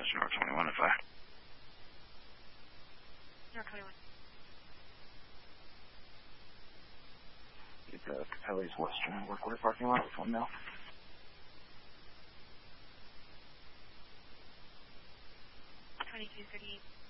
North 21 if I. North 21. Get the Capelli's Western Workwear parking lot with 1 mil. 2238.